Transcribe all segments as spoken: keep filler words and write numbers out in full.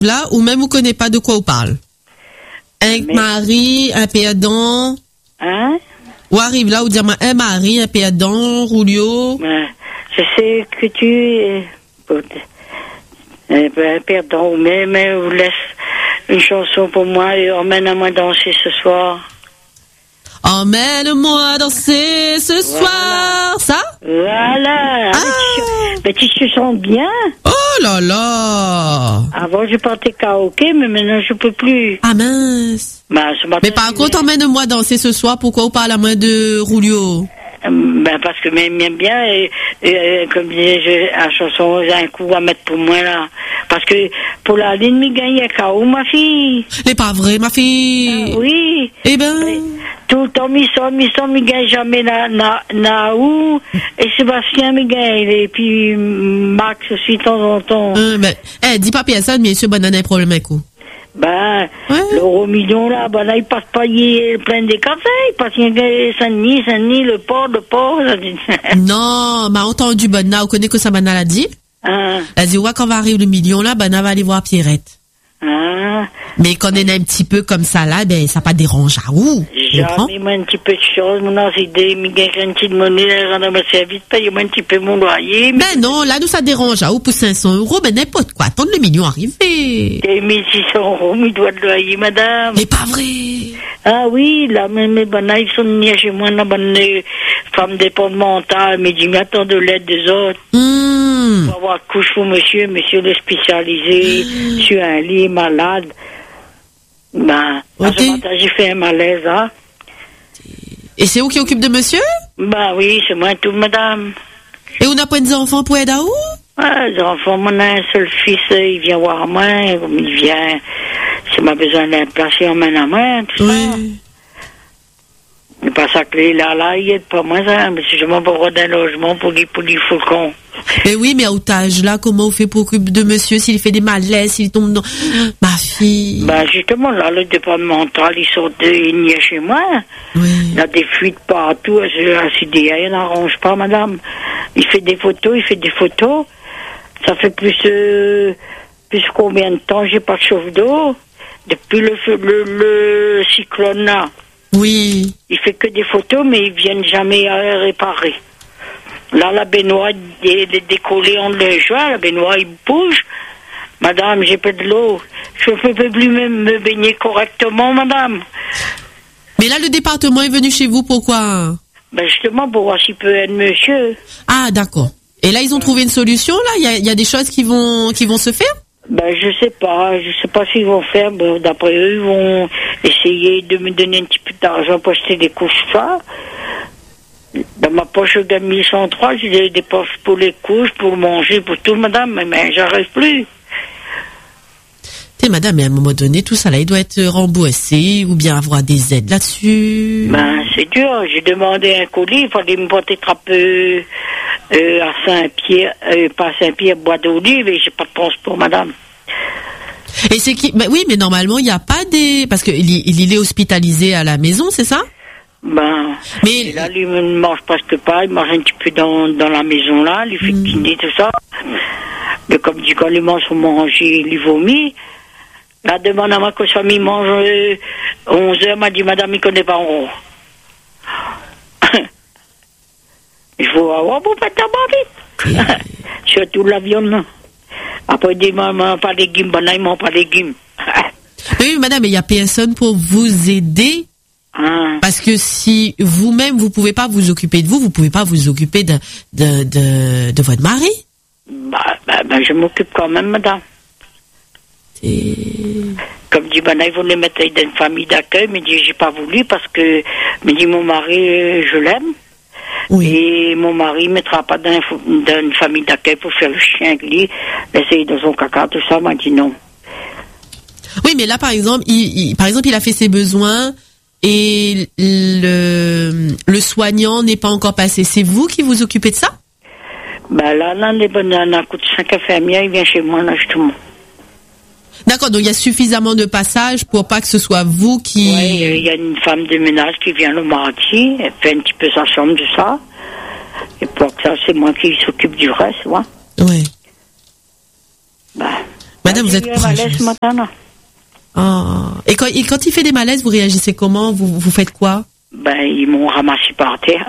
là, ou même vous connaissez pas de quoi on parle. Un Mais... mari, un perdant. Hein? Ou arrive là, ou dire, un mari, un perdant, Roulio. Ben, je sais que tu es un perdant, mais, mais vous laisse une chanson pour moi et emmène-moi danser ce soir. Emmène-moi danser ce voilà. soir, ça? Voilà. Ah. Mais tu te sens bien? Oh là là. Avant, je partais karaoké, mais maintenant, je peux plus. Ah mince. Ben, ce matin, mais par contre, emmène-moi danser ce soir, pourquoi on parle à main de Roulio? Ben, parce que m'aime bien, et, et, comme disais, je, la chanson, j'ai un coup à mettre pour moi, là. Parce que, pour la ligne, mi gagne K O, ma fille. C'est pas vrai, ma fille. Ah, oui. Eh ben. Mais, tout le temps, mi son, mi son, mi gagne jamais na, na, na où, et Sébastien, mi gagne, et puis, Max aussi, de temps en temps. Euh, ben, eh, dis pas personne, mais ce banane a un problème avec vous. Ben, ouais. l'euro million là, ben là, il passe pas, il est plein des cafés, il passe rien que Saint-Denis, Saint-Denis, le port, le port. Non, m'a entendu, Bana, vous connaissez que ça, Bana l'a dit? Ah. Elle dit, ouais, quand va arriver le million là, Bana va aller voir Pierrette. Ah. Mais quand on est un petit peu comme ça là, ben, ça pas dérange à où? Jamais, moi, un petit peu de choses, mon idée, mais un petit de monnaie, rendre ma service, paye-moi un petit peu mon loyer. Ben non, là, nous, ça dérange à où pour cinq cents euros, ben n'importe quoi, attendre le million arriver. Et mille six cents euros, il doit de loyer, madame. Mais pas vrai. Ah oui, là, même mes bonnes, ils sont venus chez moi, la bonne femme départementale, mais dis, mais attends de l'aide des autres. Mmh. Pour avoir couche pour monsieur, monsieur le spécialisé, mmh. sur un lit, malade. Ben, okay. Ce matin, j'ai fait un malaise, hein. Et c'est où qui occupe de monsieur? Ben oui, c'est moi tout, madame. Et on n'a pas des enfants pour aider à où? Ah, les enfants, mon un seul fils, il vient voir moi, il vient, s'il m'a besoin d'un placer en main à main, tout oui. ça. Mais pas ça que là, là, il est pas moi, ça, mais c'est justement pour avoir un logement pour les, pour les faucons. Mais oui, mais à outage, là, comment on fait pour occuper de monsieur, s'il fait des malaises, s'il tombe dans... Ma fille. Ben, justement, là, le départemental, ils sont de chez moi. Oui. Il y a des fuites partout, à C D A, il n'arrange pas, madame. Il fait des photos, il fait des photos. Ça fait plus, euh, plus combien de temps j'ai pas de chauffe d'eau? Depuis le, le, le cyclone, là. Oui. Il fait que des photos, mais ils viennent jamais à réparer. Là, la baignoire est décollée en le joie, la baignoire, il bouge. Madame, j'ai pas de l'eau. Je ne peux plus me, me baigner correctement, madame. Mais là, le département est venu chez vous, pourquoi? Ben, justement, pour voir s'il peut être monsieur. Ah, d'accord. Et là, ils ont trouvé une solution, là? Il y a, il y a des choses qui vont, qui vont se faire? Ben, je sais pas. Je sais pas ce qu'ils vont faire. Ben, d'après eux, ils vont essayer de me donner un petit peu d'argent pour acheter des couches ça. Dans ma poche, je gagne mille cent trois, j'ai des poches pour les couches, pour manger, pour tout, madame, mais, mais j'arrive plus. Tu sais, madame, mais à un moment donné, tout ça là, il doit être remboursé, ou bien avoir des aides là-dessus. Ben, c'est dur. J'ai demandé un colis, il fallait me porter trapper euh, à Saint-Pierre, euh, pas à Saint-Pierre, Bois d'Olive, et j'ai pas de transport, madame. Et c'est qui, ben oui, mais normalement, il n'y a pas des, parce qu'il il, il est hospitalisé à la maison, c'est ça? Ben, mais là, lui ne mange presque pas, il mange un petit peu dans, dans la maison là, il fait dîner, tout ça. Mais comme dit, quand les mange sont mangés, il vomit. La demande à ma que famille mange euh, onze heures, m'a dit, madame, il connaît pas en haut. Il faut avoir pour pas t'aborder. Surtout la viande. Après, il dit, maman, pas de légumes, ben là, il mange pas de légumes. Oui, madame, il y a personne pour vous aider. Ah. Parce que si vous-même vous pouvez pas vous occuper de vous, vous pouvez pas vous occuper de de de, de votre mari. Bah, bah, bah je m'occupe quand même, madame. Et... Comme dit, ben là, ils voulaient mettre dans une famille d'accueil, mais dit j'ai pas voulu parce que, me dit mon mari, je l'aime. Oui. Et mon mari ne mettra pas dans, dans une famille d'accueil pour faire le chien avec lui, laisser dans son caca, tout ça, m'a dit non. Oui, mais là, par exemple, il, il par exemple, il a fait ses besoins. Et le, le soignant n'est pas encore passé. C'est vous qui vous occupez de ça? Ben là, là, les bananes à coûtent cinq infirmières, il vient chez moi, là, justement. D'accord, donc il y a suffisamment de passages pour pas que ce soit vous qui... Oui, il y a une femme de ménage qui vient le mardi, elle fait un petit peu sa chambre de ça. Et pour ça, c'est moi qui s'occupe du reste, moi. Oui. Ben... Madame, vous êtes courageuse. Ce matin, là. Oh. Et quand, et quand il fait des malaises, vous réagissez comment? Vous, vous faites quoi? Ben, ils m'ont ramassé par terre.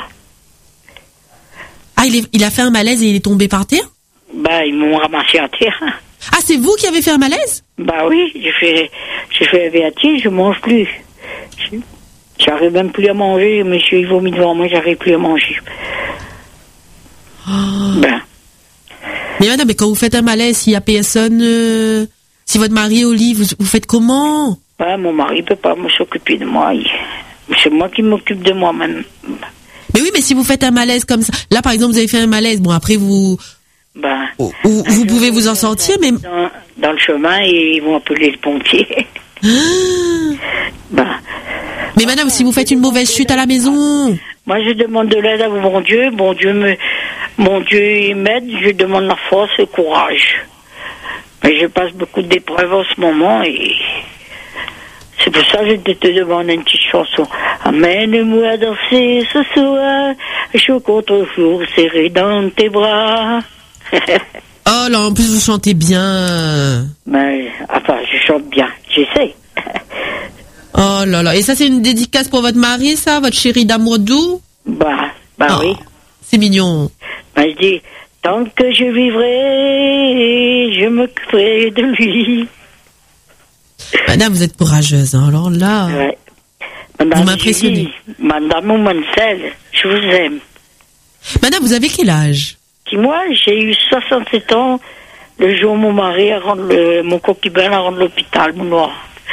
Ah, il, est, il a fait un malaise et il est tombé par terre? Ben, ils m'ont ramassé à terre. Ah, c'est vous qui avez fait un malaise? Ben oui, j'ai fait, j'ai fait un V A T, je mange plus. J'arrive même plus à manger, monsieur, il vomit devant moi, j'arrive plus à manger. Oh. Ben. Mais madame, mais quand vous faites un malaise, s'il y a personne, euh, si votre mari est au lit, vous, vous faites comment? Ben, mon mari peut pas s'occuper de moi. Il... C'est moi qui m'occupe de moi-même. Mais oui, mais si vous faites un malaise comme ça, là par exemple vous avez fait un malaise, bon après vous, ben, vous, vous, vous pouvez vous en sortir, mais dans, dans le chemin et ils vont appeler le pompier. Ah. Ben. Mais madame, si vous faites une mauvaise chute à la maison. Moi je demande de l'aide à mon Dieu, bon Dieu me, mon Dieu m'aide, je demande la force et le courage. Mais je passe beaucoup d'épreuves en ce moment et c'est pour ça que je te demande une petite chanson. Amène-moi à danser ce soir, chaud contre jour serré dans tes bras. Oh là, en plus vous chantez bien. Mais, enfin, je chante bien, j'essaie. Oh là là, et ça c'est une dédicace pour votre mari, ça, votre chéri d'amour doux? Bah, bah oh, oui. C'est mignon. Bah je dis, tant que je vivrai, je m'occuperai de lui. Madame, vous êtes courageuse, hein, alors là, ouais. Madame, vous m'impressionnez. Madame ou Mansell, je vous aime. Madame, vous avez quel âge? Moi, j'ai eu soixante-sept ans le jour où mon mari a rendu le, mon concubin a rendu l'hôpital, mon noir.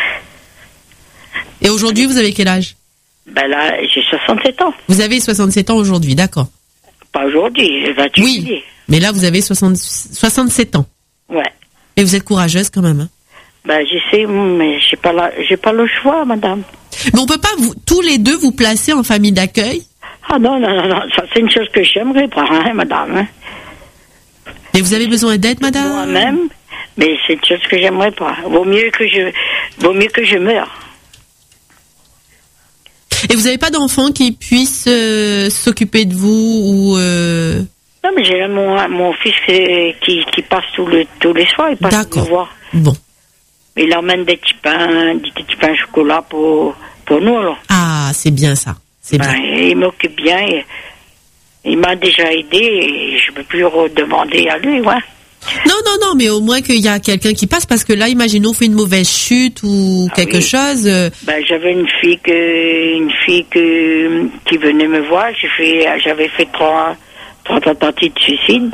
Et aujourd'hui, vous avez quel âge? Ben là, j'ai soixante-sept ans. Vous avez soixante-sept ans aujourd'hui, d'accord. Pas aujourd'hui, le vingt-huit oui, juillet. Mais là, vous avez soixante, soixante-sept ans. Ouais. Et vous êtes courageuse quand même, hein? Ben, j'essaie, mais j'ai pas la, j'ai pas le choix, madame. Mais on peut pas vous, tous les deux vous placer en famille d'accueil? Ah non, non, non, non, ça c'est une chose que j'aimerais pas, hein, madame. Hein. Et vous avez besoin d'aide, madame? Moi-même, mais c'est une chose que j'aimerais pas. Vaut mieux que je, vaut mieux que je meure. Et vous n'avez pas d'enfant qui puisse euh, s'occuper de vous ou euh... Non, mais j'ai mon, mon fils euh, qui, qui passe tous le, tous les soirs, il passe nous voir. Bon. Il emmène des petits pains, des petits pains au chocolat pour, pour nous, alors. Ah, c'est bien ça. C'est ben, bien. Il m'occupe bien. Et, il m'a déjà aidé et je ne peux plus redemander à lui, ouais. Non, non, non, mais au moins qu'il y a quelqu'un qui passe, parce que là, imaginons, on fait une mauvaise chute ou ah quelque oui. chose. Euh... Ben, j'avais une fille que, une fille que, qui venait me voir. J'ai fait, j'avais fait trois, trois tentatives de suicide.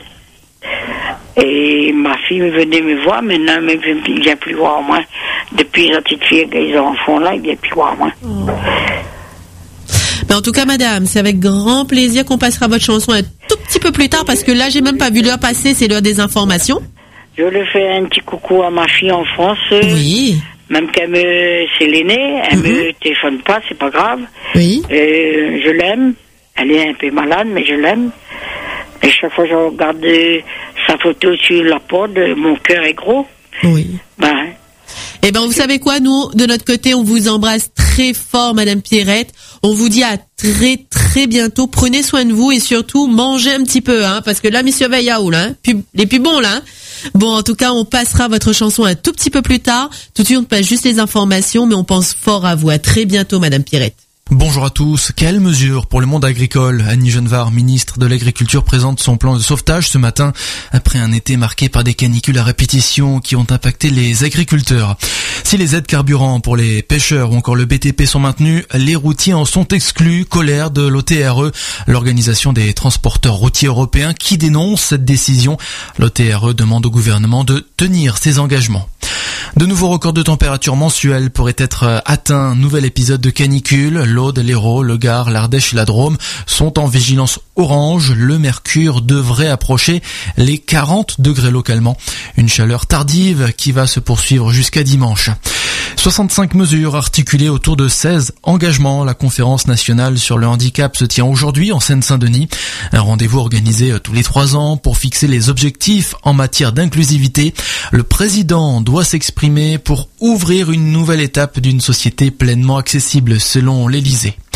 Et ma fille venait me voir, maintenant, mais il ne vient plus voir moi. Depuis la petite fille avec les enfants là, il ne vient plus voir moi. Oh. Mais en tout cas, madame, c'est avec grand plaisir qu'on passera votre chanson un tout petit peu plus tard, parce que là, j'ai même pas vu l'heure passer, c'est l'heure des informations. Je le fais un petit coucou à ma fille en France. Oui. Même qu'elle me, c'est l'aînée, elle mm-hmm. me téléphone pas, c'est pas grave. Oui. Euh, je l'aime. Elle est un peu malade, mais je l'aime. Et chaque fois que je regarde euh, sa photo sur la porte, mon cœur est gros. Oui. Ben. Eh ben, vous savez quoi, nous, de notre côté, on vous embrasse très fort, madame Pierrette. On vous dit à très, très bientôt. Prenez soin de vous et surtout, mangez un petit peu, hein, parce que là, monsieur Veilla, là, hein, plus, les plus bons, là, hein. Bon, en tout cas, on passera votre chanson un tout petit peu plus tard. Tout de suite, on passe juste les informations, mais on pense fort à vous. À très bientôt, madame Pierrette. Bonjour à tous. Quelles mesures pour le monde agricole? Annie Genevard, ministre de l'Agriculture, présente son plan de sauvetage ce matin après un été marqué par des canicules à répétition qui ont impacté les agriculteurs. Si les aides carburant pour les pêcheurs ou encore le B T P sont maintenues, les routiers en sont exclus. Colère de l'O T R E, l'organisation des transporteurs routiers européens, qui dénonce cette décision. L'O T R E demande au gouvernement de tenir ses engagements. De nouveaux records de température mensuels pourraient être atteints. Nouvel épisode de canicule. L'Aude, l'Hérault, le Gard, l'Ardèche et la Drôme sont en vigilance orange. Le mercure devrait approcher les quarante degrés localement. Une chaleur tardive qui va se poursuivre jusqu'à dimanche. soixante-cinq mesures articulées autour de seize engagements. La conférence nationale sur le handicap se tient aujourd'hui en Seine-Saint-Denis. Un rendez-vous organisé tous les trois ans pour fixer les objectifs en matière d'inclusivité. Le président doit s'exprimer pour ouvrir une nouvelle étape d'une société pleinement accessible selon l'Élysée.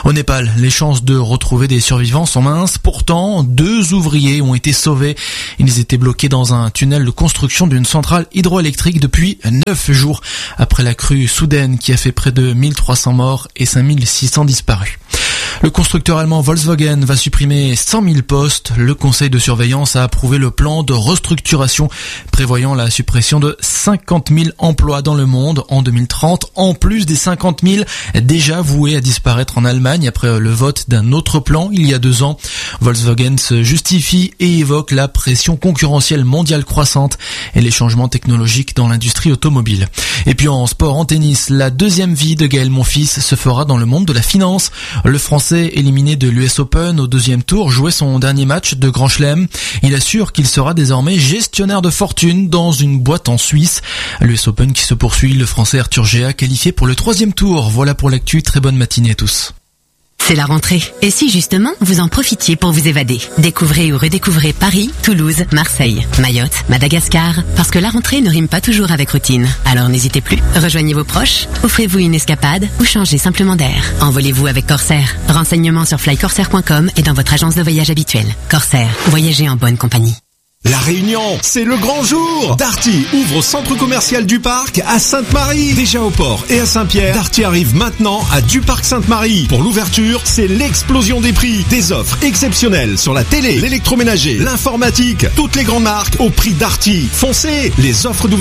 Au Népal, les chances de retrouver des survivants sont minces. Pourtant, deux ouvriers ont été sauvés. Ils étaient bloqués dans un tunnel de construction d'une centrale hydroélectrique depuis neuf jours après la crue soudaine qui a fait près de mille trois cents morts et cinq mille six cents disparus. Le constructeur allemand Volkswagen va supprimer cent mille postes. Le conseil de surveillance a approuvé le plan de restructuration prévoyant la suppression de cinquante mille emplois dans le monde en deux mille trente, en plus des cinquante mille déjà voués à disparaître en Allemagne après le vote d'un autre plan il y a deux ans. Volkswagen se justifie et évoque la pression concurrentielle mondiale croissante et les changements technologiques dans l'industrie automobile. Et puis en sport, en tennis, la deuxième vie de Gaël Monfils se fera dans le monde de la finance. Le Français éliminé de l'U S Open au deuxième tour jouait son dernier match de Grand Chelem. Il assure qu'il sera désormais gestionnaire de fortune dans une boîte en Suisse. L'U S Open qui se poursuit, le Français Arthur Géa qualifié pour le troisième tour. Voilà pour l'actu, très bonne matinée à tous. C'est la rentrée. Et si justement, vous en profitiez pour vous évader? Découvrez ou redécouvrez Paris, Toulouse, Marseille, Mayotte, Madagascar. Parce que la rentrée ne rime pas toujours avec routine. Alors n'hésitez plus. Rejoignez vos proches, offrez-vous une escapade ou changez simplement d'air. Envolez-vous avec Corsair. Renseignements sur fly corsair point com et dans votre agence de voyage habituelle. Corsair, voyagez en bonne compagnie. La Réunion, c'est le grand jour. Darty ouvre au centre commercial du Parc à Sainte-Marie. Déjà au port et à Saint-Pierre, Darty arrive maintenant à Du Parc Sainte-Marie. Pour l'ouverture, c'est l'explosion des prix. Des offres exceptionnelles sur la télé, l'électroménager, l'informatique, toutes les grandes marques au prix Darty. Foncez, les offres d'ouverture